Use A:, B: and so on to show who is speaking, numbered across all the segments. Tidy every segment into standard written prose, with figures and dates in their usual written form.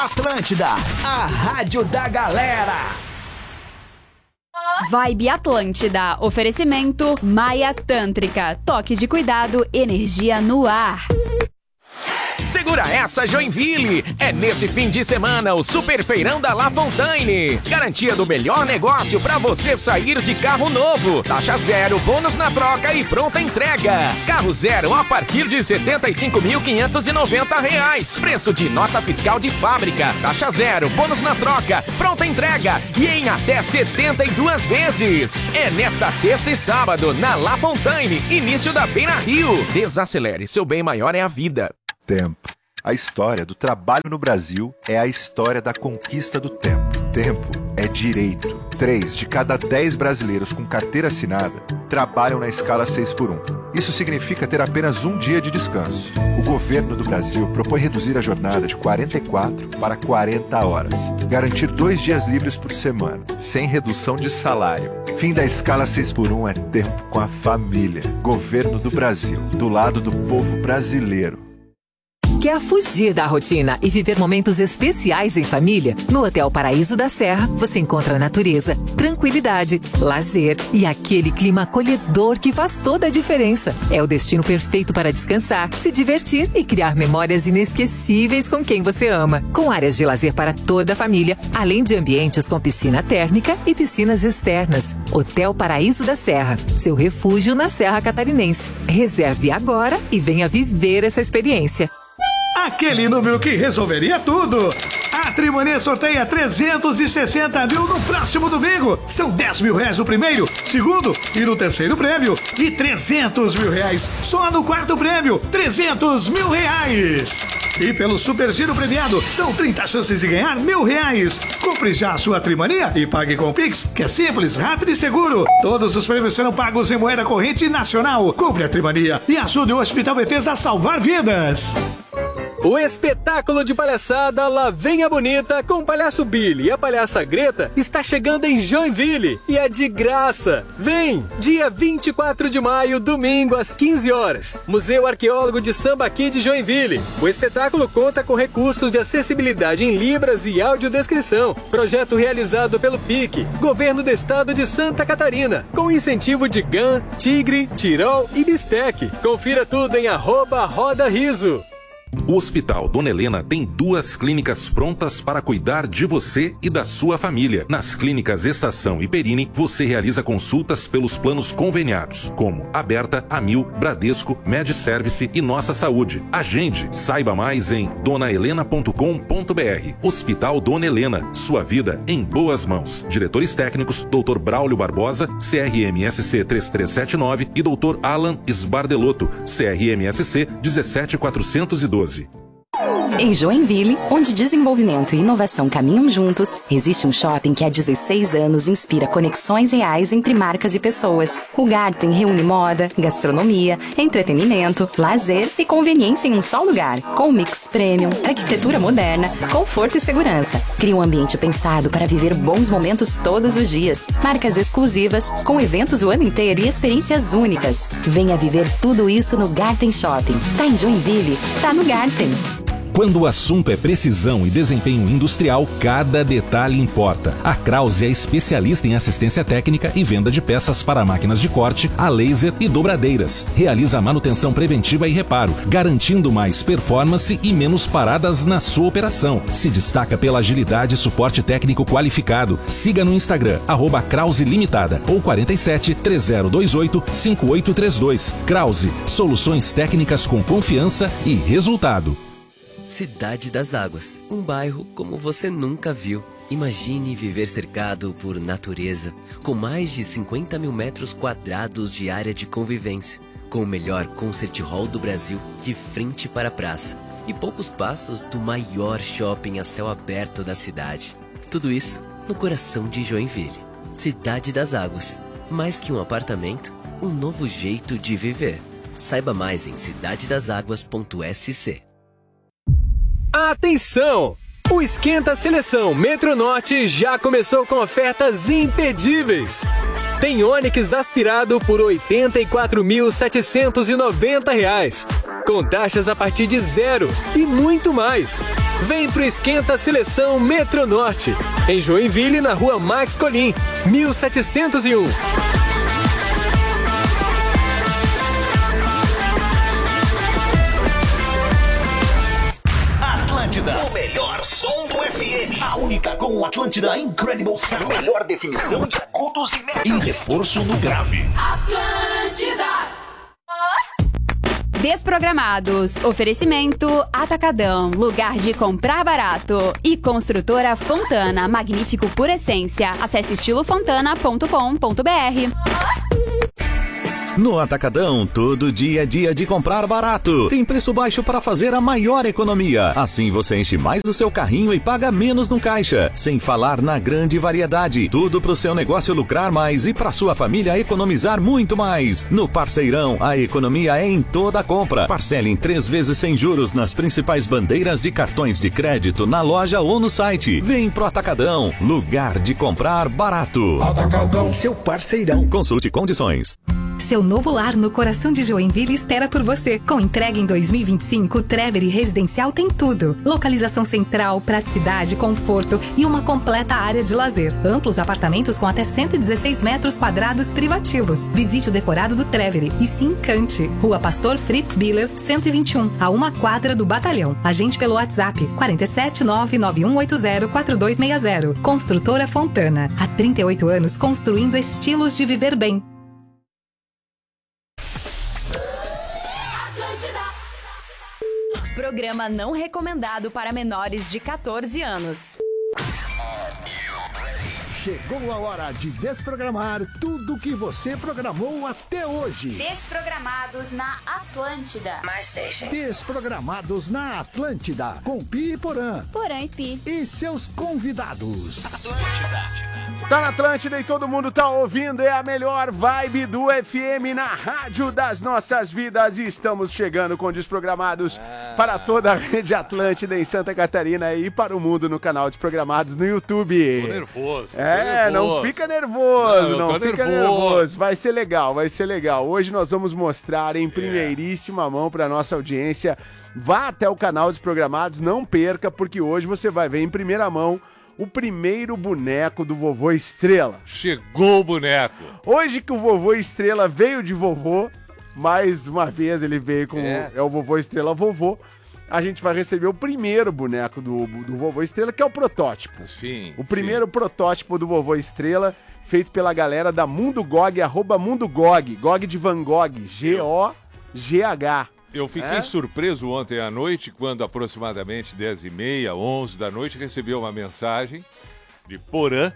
A: Atlântida, a rádio da galera.
B: Vibe Atlântida. Oferecimento Maia Tântrica. Toque de cuidado, energia no ar.
C: Segura essa, Joinville! É nesse fim de semana o Super Feirão da La Fontaine. Garantia do melhor negócio para você sair de carro novo. Taxa zero, bônus na troca e pronta entrega. Carro zero a partir de R$ 75.590. Preço de nota fiscal de fábrica. Taxa zero, bônus na troca, pronta entrega e em até 72 vezes. É nesta sexta e sábado na La Fontaine, início da Beira Rio. Desacelere, seu bem maior é a vida.
D: Tempo. A história do trabalho no Brasil é a história da conquista do tempo. Tempo é direito. 3 de cada 10 brasileiros com carteira assinada trabalham na escala 6x1. Isso significa ter apenas um dia de descanso. O governo do Brasil propõe reduzir a jornada de 44 para 40 horas. Garantir 2 dias livres por semana, sem redução de salário. Fim da escala 6x1 é tempo com a família. Governo do Brasil, do lado do povo brasileiro.
E: Quer fugir da rotina e viver momentos especiais em família? No Hotel Paraíso da Serra, você encontra natureza, tranquilidade, lazer e aquele clima acolhedor que faz toda a diferença. É o destino perfeito para descansar, se divertir e criar memórias inesquecíveis com quem você ama. Com áreas de lazer para toda a família, além de ambientes com piscina térmica e piscinas externas. Hotel Paraíso da Serra, seu refúgio na Serra Catarinense. Reserve agora e venha viver essa experiência.
F: Aquele número que resolveria tudo. A Trimania sorteia 360 mil no próximo domingo. São 10 mil reais no primeiro, segundo e no terceiro prêmio. E 300 mil reais só no quarto prêmio. 300 mil reais. E pelo Super Giro premiado, são 30 chances de ganhar R$1.000. Compre já a sua Trimania e pague com o Pix, que é simples, rápido e seguro. Todos os prêmios serão pagos em moeda corrente nacional. Compre a Trimania e ajude o Hospital Bethesda a salvar vidas.
G: O espetáculo de palhaçada Lá Vem a Bonita com o Palhaço Billy e a Palhaça Greta está chegando em Joinville e é de graça. Vem, dia 24 de maio, domingo às 15 horas. Museu Arqueólogo de Sambaqui de Joinville. O espetáculo conta com recursos de acessibilidade em libras e audiodescrição. Projeto realizado pelo PIC, Governo do Estado de Santa Catarina, com incentivo de GAN, Tigre, Tirol e Bistec. Confira tudo em @RodaRiso.
H: O Hospital Dona Helena tem 2 clínicas prontas para cuidar de você e da sua família. Nas clínicas Estação e Perini, você realiza consultas pelos planos conveniados, como Aberta, Amil, Bradesco, MedService e Nossa Saúde. Agende, saiba mais em donahelena.com.br. Hospital Dona Helena, sua vida em boas mãos. Diretores técnicos, Dr. Braulio Barbosa, CRMSC 3379 e Dr. Alan Sbardelotto, CRMSC 17412.
I: Em Joinville, onde desenvolvimento e inovação caminham juntos, existe um shopping que há 16 anos inspira conexões reais entre marcas e pessoas. O Garten reúne moda, gastronomia, entretenimento, lazer e conveniência em um só lugar. Com mix premium, arquitetura moderna, conforto e segurança. Cria um ambiente pensado para viver bons momentos todos os dias. Marcas exclusivas, com eventos o ano inteiro e experiências únicas. Venha viver tudo isso no Garten Shopping. Tá em Joinville? Tá no Garten.
J: Quando o assunto é precisão e desempenho industrial, cada detalhe importa. A Krause é especialista em assistência técnica e venda de peças para máquinas de corte, a laser e dobradeiras. Realiza manutenção preventiva e reparo, garantindo mais performance e menos paradas na sua operação. Se destaca pela agilidade e suporte técnico qualificado. Siga no Instagram, @Krause Limitada ou 47 3028 5832. Krause, soluções técnicas com confiança e resultado.
K: Cidade das Águas, um bairro como você nunca viu. Imagine viver cercado por natureza, com mais de 50 mil metros quadrados de área de convivência, com o melhor concert hall do Brasil de frente para a praça e poucos passos do maior shopping a céu aberto da cidade. Tudo isso no coração de Joinville. Cidade das Águas, mais que um apartamento, um novo jeito de viver. Saiba mais em cidadedaságuas.sc.
G: Atenção! O Esquenta Seleção Metronorte já começou com ofertas imperdíveis. Tem Onix aspirado por R$ 84.790. com taxas a partir de 0 e muito mais. Vem pro Esquenta Seleção Metronorte, em Joinville, na rua Max Colim, 1701.
A: Atlântida, o melhor som do FM. A única com o Atlântida Incredible Sound. Melhor definição de agudos e médios. E reforço no grave.
B: Atlântida! Desprogramados. Oferecimento Atacadão, lugar de comprar barato. E Construtora Fontana, magnífico por essência. Acesse estilofontana.com.br.
L: No Atacadão, todo dia é dia de comprar barato. Tem preço baixo para fazer a maior economia. Assim você enche mais o seu carrinho e paga menos no caixa. Sem falar na grande variedade. Tudo para o seu negócio lucrar mais e para sua família economizar muito mais. No Parceirão, a economia é em toda a compra. Parcele em 3 vezes sem juros nas principais bandeiras de cartões de crédito na loja ou no site. Vem pro Atacadão, lugar de comprar barato.
A: Atacadão, seu parceirão.
L: Consulte condições.
M: Seu novo lar no coração de Joinville espera por você. Com entrega em 2025, o Treveri Residencial tem tudo. Localização central, praticidade, conforto e uma completa área de lazer. Amplos apartamentos com até 116 metros quadrados privativos. Visite o decorado do Treveri e se encante. Rua Pastor Fritz Biller, 121, a 1 quadra do Batalhão. Agende pelo WhatsApp 47991804260. Construtora Fontana. Há 38 anos construindo estilos de viver bem.
B: Programa não recomendado para menores de 14 anos.
N: Chegou a hora de desprogramar tudo que você programou até hoje.
B: Desprogramados na Atlântida.
N: Mais Station. Desprogramados na Atlântida. Com Pi e Porã.
B: Porã e Pi.
N: E seus convidados.
O: Tá na Atlântida e todo mundo tá ouvindo. É a melhor vibe do FM na rádio das nossas vidas. E estamos chegando com Desprogramados para toda a rede Atlântida em Santa Catarina e para o mundo no canal Desprogramados no YouTube.
P: Tô nervoso.
O: Não fica nervoso, não fica nervoso. Vai ser legal, vai ser legal. Hoje nós vamos mostrar em primeiríssima mão para nossa audiência. Vá até o canal Desprogramados, não perca, porque hoje você vai ver em primeira mão o primeiro boneco do Vovô Estrela.
P: Chegou o boneco.
O: Hoje que o Vovô Estrela veio de vovô, mais uma vez ele veio com o Vovô Estrela Vovô. A gente vai receber o primeiro boneco do Vovô Estrela, que é o protótipo.
P: Sim.
O: O primeiro protótipo do Vovô Estrela, feito pela galera da Mundo Gog, @MundoGog, Gog de Van Gogh, G-O-G-H.
P: Eu fiquei surpreso ontem à noite, quando aproximadamente 10h30, 11 da noite, recebi uma mensagem de Porã,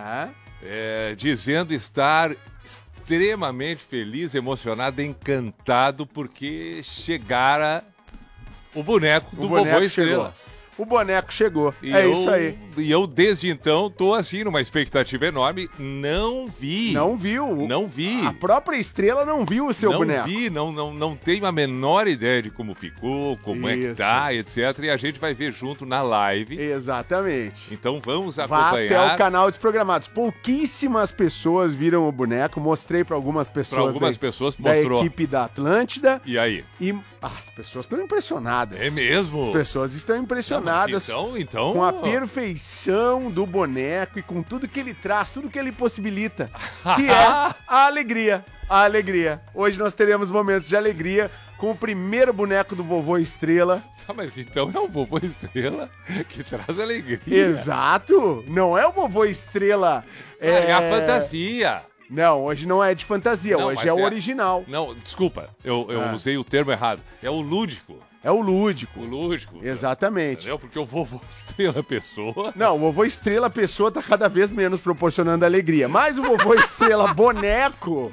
P: dizendo estar extremamente feliz, emocionado, encantado, porque chegara o boneco do Vovô Estrela.
O: O boneco chegou. Isso aí.
P: E eu, desde então, tô assim, numa expectativa enorme. Não vi.
O: Não viu?
P: Não vi.
O: A própria Estrela não viu o seu boneco.
P: Não tenho a menor ideia de como ficou, como é que tá, etc. E a gente vai ver junto na live.
O: Exatamente.
P: Então vamos acompanhar.
O: Vá até o canal Desprogramados. Pouquíssimas pessoas viram o boneco. Mostrei para algumas pessoas. Da equipe da Atlântida.
P: E aí?
O: E as pessoas estão impressionadas.
P: É mesmo?
O: As pessoas estão impressionadas.
P: Então...
O: Com a perfeição do boneco e com tudo que ele traz, tudo que ele possibilita, que é a alegria. A alegria. Hoje nós teremos momentos de alegria com o primeiro boneco do Vovô Estrela.
P: Mas então é o Vovô Estrela que traz alegria.
O: Exato. Não é o Vovô Estrela.
P: É a fantasia.
O: Não, hoje não é de fantasia, hoje é o original.
P: Não, desculpa, eu usei o termo errado. É o lúdico.
O: É o lúdico.
P: O lúdico.
O: Exatamente.
P: Entendeu? Porque o Vovô Estrela Pessoa...
O: Não, o Vovô Estrela Pessoa tá cada vez menos proporcionando alegria. Mas o Vovô Estrela Boneco...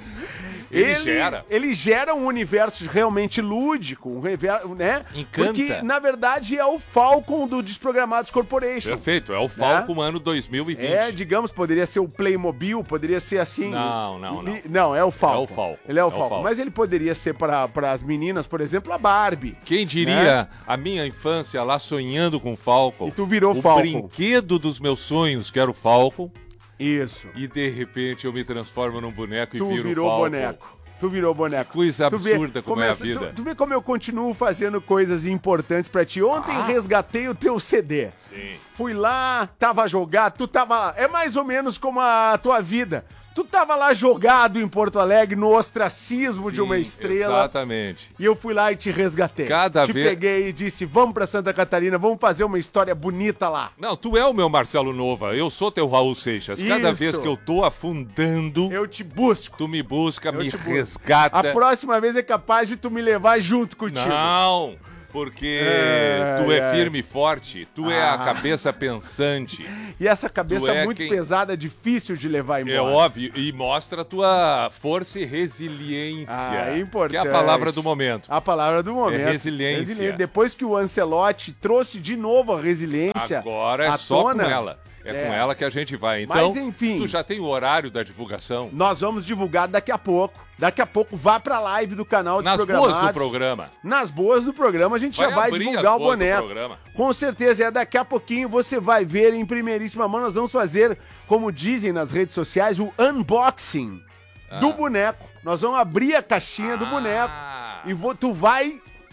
O: Ele gera um universo realmente lúdico, né?
P: Encanta.
O: Porque, na verdade, é o Falcon do Desprogramados Corporation.
P: Perfeito, é o Falcon ano 2020.
O: Digamos, poderia ser o Playmobil, poderia ser assim...
P: Não.
O: Não, é o Falcon.
P: É o Falcon.
O: Ele é o Falcon. Mas ele poderia ser para as meninas, por exemplo, a Barbie.
P: Quem diria a minha infância lá sonhando com o Falcon.
O: E tu virou Falcon.
P: O brinquedo dos meus sonhos, que era o Falcon.
O: Isso.
P: E de repente eu me transformo num boneco e viro
O: virou
P: Falcon.
O: Boneco. Tu virou boneco.
P: Coisa absurda como é a vida.
O: Tu vê como eu continuo fazendo coisas importantes pra ti. Ontem resgatei o teu CD.
P: Sim.
O: Fui lá, tava jogado, tu tava lá. É mais ou menos como a tua vida. Tu tava lá jogado em Porto Alegre, no ostracismo de uma estrela.
P: Exatamente.
O: E eu fui lá e te resgatei. Te peguei e disse, vamos pra Santa Catarina, vamos fazer uma história bonita lá.
P: Não, tu é o meu Marcelo Nova, eu sou teu Raul Seixas. Cada vez que eu tô afundando...
O: Eu te busco.
P: Tu me busca, me resgata.
O: A próxima vez é capaz de tu me levar junto contigo.
P: Não... Porque tu é firme e forte, tu é a cabeça pensante.
O: E essa cabeça muito pesada, difícil de levar embora.
P: É óbvio, e mostra a tua força e resiliência.
O: É importante.
P: Que é a palavra do momento.
O: A palavra do momento.
P: É resiliência.
O: Depois que o Ancelotti trouxe de novo a resiliência.
P: Agora é só com ela. É com ela que a gente vai. Então,
O: mas, enfim,
P: tu já tem o horário da divulgação?
O: Nós vamos divulgar daqui a pouco. Daqui a pouco vá pra live do canal Desprogramados.
P: Nas boas do programa.
O: Nas boas do programa a gente já vai divulgar o boneco. Com certeza, daqui a pouquinho você vai ver em primeiríssima mão. Nós vamos fazer, como dizem nas redes sociais, o unboxing do boneco. Nós vamos abrir a caixinha do boneco e tu vai